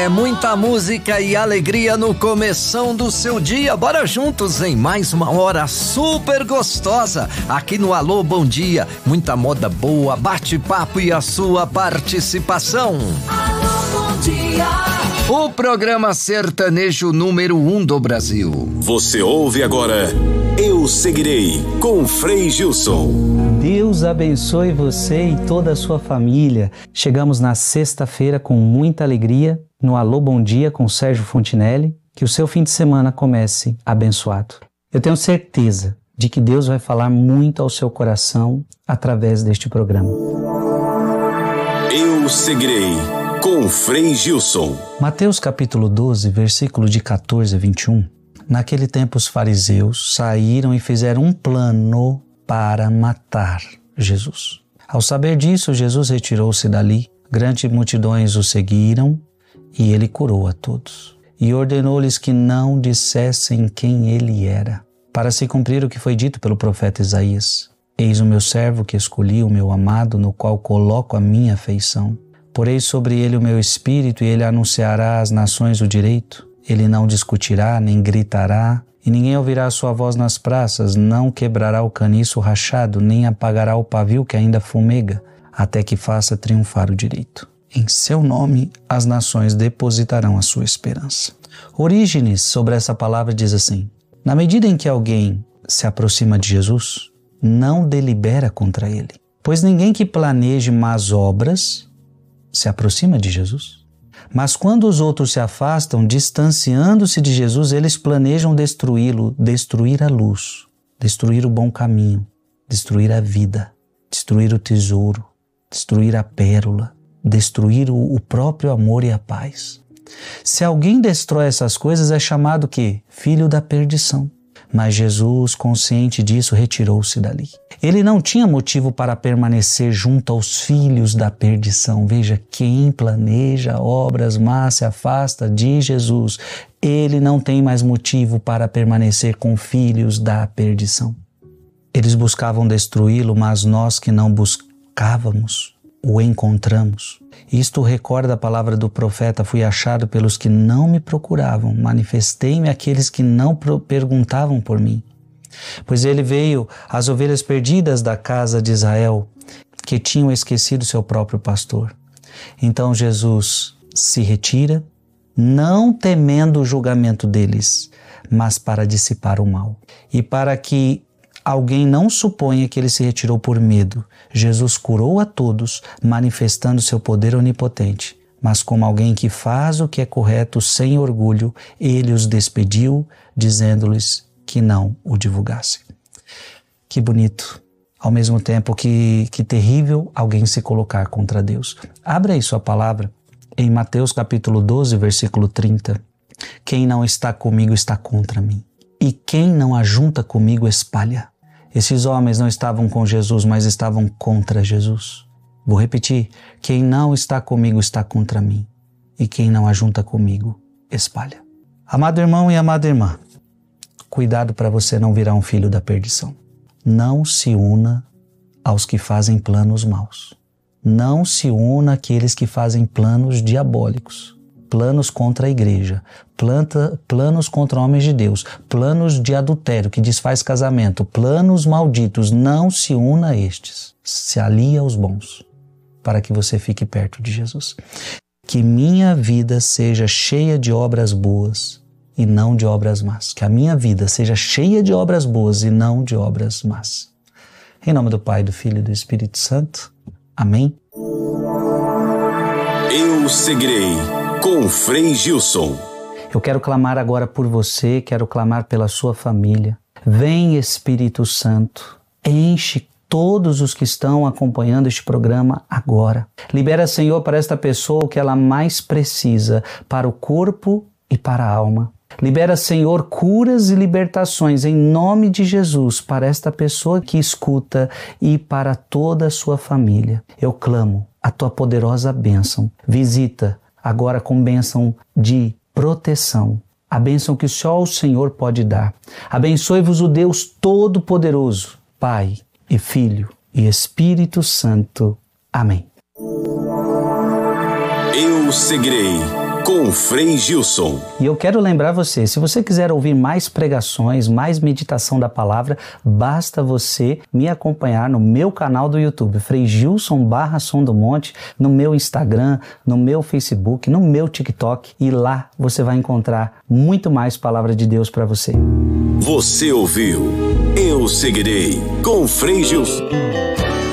muita música e alegria no começão do seu dia. Bora juntos em mais uma hora super gostosa aqui no Alô Bom Dia. Muita moda boa, bate-papo e a sua participação. Alô Bom Dia. O programa sertanejo número 1 do Brasil. Você ouve agora Eu Seguirei, com Frei Gilson. Deus abençoe você e toda a sua família. Chegamos na sexta-feira com muita alegria no Alô Bom Dia com Sérgio Fontinelli. Que o seu fim de semana comece abençoado. Eu tenho certeza de que Deus vai falar muito ao seu coração através deste programa. Eu Seguirei, com Frei Gilson. Mateus capítulo 12, versículo de 14 a 21. Naquele tempo os fariseus saíram e fizeram um plano para matar Jesus. Ao saber disso, Jesus retirou-se dali. Grandes multidões o seguiram e ele curou a todos. E ordenou-lhes que não dissessem quem ele era, para se cumprir o que foi dito pelo profeta Isaías. Eis o meu servo que escolhi, o meu amado, no qual coloco a minha afeição. Porei sobre ele o meu espírito e ele anunciará às nações o direito. Ele não discutirá, nem gritará, e ninguém ouvirá a sua voz nas praças, não quebrará o caniço rachado, nem apagará o pavio que ainda fumega, até que faça triunfar o direito. Em seu nome as nações depositarão a sua esperança. Orígenes, sobre essa palavra, diz assim: na medida em que alguém se aproxima de Jesus, não delibera contra ele, pois ninguém que planeje más obras se aproxima de Jesus. Mas quando os outros se afastam, distanciando-se de Jesus, eles planejam destruí-lo, destruir a luz, destruir o bom caminho, destruir a vida, destruir o tesouro, destruir a pérola, destruir o próprio amor e a paz. Se alguém destrói essas coisas, é chamado que? Filho da perdição. Mas Jesus, consciente disso, retirou-se dali. Ele não tinha motivo para permanecer junto aos filhos da perdição. Veja, quem planeja obras más se afasta de Jesus. Ele não tem mais motivo para permanecer com filhos da perdição. Eles buscavam destruí-lo, mas nós que não buscávamos, o encontramos. Isto recorda a palavra do profeta: fui achado pelos que não me procuravam, manifestei-me àqueles que não perguntavam por mim. Pois ele veio às ovelhas perdidas da casa de Israel, que tinham esquecido seu próprio pastor. Então Jesus se retira, não temendo o julgamento deles, mas para dissipar o mal. E para que alguém não suponha que ele se retirou por medo, Jesus curou a todos, manifestando seu poder onipotente. Mas como alguém que faz o que é correto sem orgulho, ele os despediu, dizendo-lhes que não o divulgassem. Que bonito. Ao mesmo tempo que terrível alguém se colocar contra Deus. Abra aí sua palavra em Mateus capítulo 12, versículo 30. Quem não está comigo está contra mim, e quem não ajunta comigo espalha. Esses homens não estavam com Jesus, mas estavam contra Jesus. Vou repetir: quem não está comigo está contra mim, e quem não ajunta comigo espalha. Amado irmão e amada irmã, cuidado para você não virar um filho da perdição. Não se una aos que fazem planos maus. Não se una àqueles que fazem planos diabólicos. Planos contra a igreja, planos contra homens de Deus, planos de adultério que desfaz casamento, planos malditos. Não se una a estes. Se alie aos bons, para que você fique perto de Jesus. Que minha vida seja cheia de obras boas e não de obras más. Que a minha vida seja cheia de obras boas e não de obras más. Em nome do Pai, do Filho e do Espírito Santo. Amém. Eu Seguirei, com Frei Gilson. Eu quero clamar agora por você, quero clamar pela sua família. Vem, Espírito Santo, enche todos os que estão acompanhando este programa agora. Libera, Senhor, para esta pessoa o que ela mais precisa, para o corpo e para a alma. Libera, Senhor, curas e libertações em nome de Jesus para esta pessoa que escuta e para toda a sua família. Eu clamo a tua poderosa bênção. Visita agora com bênção de proteção, a bênção que só o Senhor pode dar. Abençoe-vos o Deus Todo-Poderoso, Pai e Filho e Espírito Santo. Amém. Eu Seguirei, com Frei Gilson. E eu quero lembrar você, se você quiser ouvir mais pregações, mais meditação da palavra, basta você me acompanhar no meu canal do YouTube, Frei Gilson Som do Monte, no meu Instagram, no meu Facebook, no meu TikTok, e lá você vai encontrar muito mais palavra de Deus para você. Você ouviu Eu Seguirei com Frei Gilson.